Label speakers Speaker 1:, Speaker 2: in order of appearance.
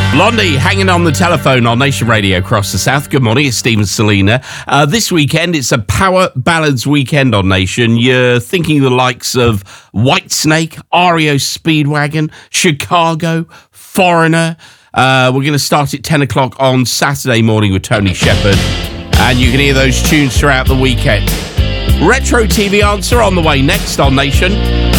Speaker 1: Blondie hanging on the telephone on Nation Radio across the South. Good morning, it's Stephen Selina. This weekend, it's a Power Ballads weekend on Nation. You're thinking the likes of Whitesnake, REO Speedwagon, Chicago, Foreigner. We're going to start at 10 o'clock on Saturday morning with Tony Shepard. And you can hear those tunes throughout the weekend. Retro TV Answer on the way next on Nation.